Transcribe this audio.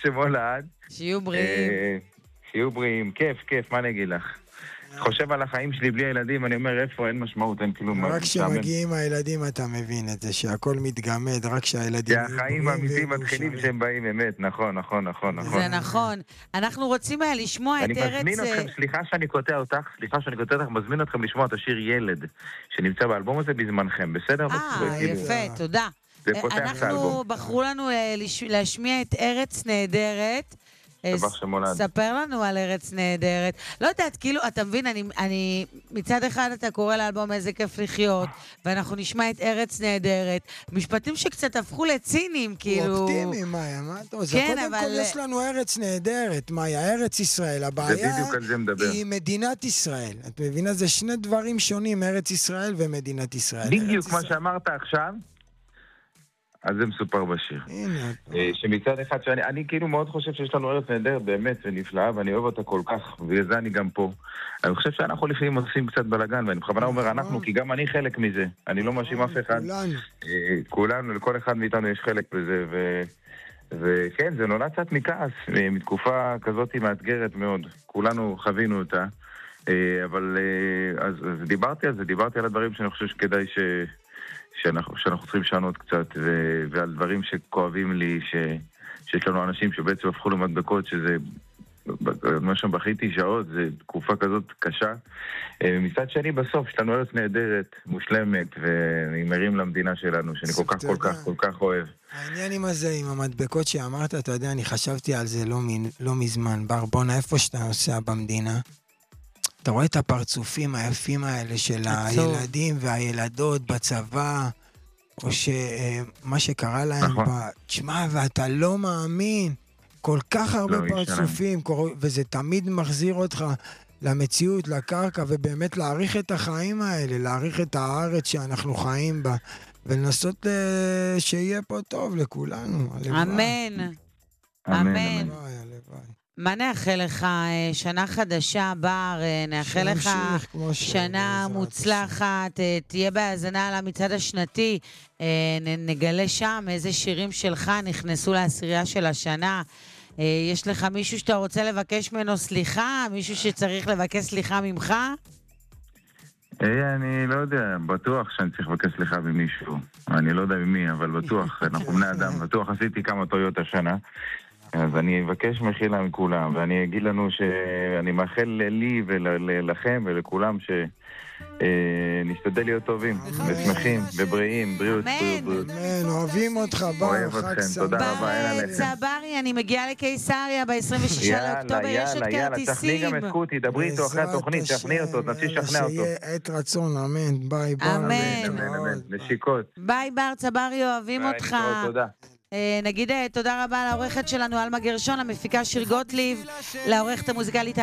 שמו לעד. שיהיו בריאים. שיהיו בריאים, כיף, מה אני אגיד לך? חושב על החיים שלי בלי הילדים, אני אומר איפה, אין משמעות, אין כלום. רק כשמגיעים הילדים אתה מבין את זה, שהכל מתגמד, רק כשהילדים יהיו שהחיים האמיתיים מתחילים כשהם באים אמת, נכון. זה נכון. אנחנו רוצים לשמוע את ארץ... אני מזמין אתכם, סליחה שאני קוטע אותך, מזמין אתכם לשמוע את השיר ילד, שנמצא באלבום הזה בזמנכם, בסדר? יפה, תודה. אנחנו בחרו לנו להשמיע את ארץ נהדרת. ספר לנו על ארץ נהדרת. לא יודעת, כאילו, אתה מבין, אני מצד אחד אתה קורא לאלבום איזה כיף לחיות, ואנחנו נשמע את ארץ נהדרת. משפטים שקצת הפכו לצינים, כאילו... הוא אופטימי, מאיה, מה אתה עושה? קודם כל יש לנו ארץ נהדרת, מאיה, ארץ ישראל. הבעיה היא מדינת ישראל. את מבינה? זה שני דברים שונים, ארץ ישראל ומדינת ישראל. בדיוק מה שאמרת עכשיו, אז זה מסופר בשיר. שמצד אחד, אני כאילו מאוד חושב שיש לנו ארץ נהדרת באמת ונפלאה, ואני אוהב אותה כל כך, וזה אני גם פה. אני חושב שאנחנו לפעמים עושים קצת בלגן, ואני בכוונה אומר אנחנו, כי גם אני חלק מזה. אני לא מאשים אף אחד. כולנו, לכל אחד מאיתנו יש חלק בזה, וכן, זה נולד קצת מכעס, מתקופה כזאת מאתגרת מאוד. כולנו חווינו אותה, אבל אז דיברתי על הדברים שאני חושב שכדאי שאנחנו צריכים לשנות קצת, ועל דברים שכואבים לי, שיש לנו אנשים שבעצם הפכו למדבקות, שזה, מה שבכיתי שעות, זה תקופה כזאת קשה. מצד שני, בסוף, יש לנו ארץ נהדרת, מושלמת, ואני מרים למדינה שלנו, שאני כל כך אוהב. העניין עם הזה, עם המדבקות שאמרת, אתה יודע, אני חשבתי על זה לא מזמן. בונה, איפה שאתה נוסע במדינה, אתה רואה את הפרצופים היפים האלה של הילדים והילדות בצבא, או שמה שקרה להם, תשמע, ואתה לא מאמין, כל כך הרבה פרצופים, וזה תמיד מחזיר אותך למציאות, לקרקע, ובאמת להעריך את החיים האלה, להעריך את הארץ שאנחנו חיים בה, ולנסות שיהיה פה טוב לכולנו. אמן. אמן. מה נאחל לך? שנה חדשה, בר, נאחל לך שנה מוצלחת, תהיה בהאזנה על המצעד השנתי, נגלה שם איזה שירים שלך נכנסו לעשירייה של השנה. יש לך מישהו שאתה רוצה לבקש ממנו סליחה? מישהו שצריך לבקש סליחה ממך? אני לא יודע, בטוח שאני צריך לבקש סליחה ממישהו. אני לא יודע ממי, אבל בטוח, אנחנו בני אדם, בטוח עשיתי כמה טעויות השנה. אז אני אבקש מחילה מכולם, ואני אגיד לנו שאני מאחל לי ולכם ולכולם שנשתדל להיות טובים, ושמחים, ובריאים, בריאות. אמן. אוהבים אותך, בר. אוהב אתכם, תודה רבה, אין עליכם. צברי, אני מגיעה לקיסריה ב-26 לאוקטובר, יש את כרטיסים. תכני גם את קוטי, דברי איתו אחרי התוכנית, תכני אותו, נפשי שכנע אותו. שיהיה עת רצון, אמן, ביי בר. אמן. נשיקות. ביי בר, צברי, אוהבים אותך. תודה. נגיד תודה רבה לעורכת שלנו אלמה גרשון, למפיקה שיר גוטליב, לעורכת המוזיקלית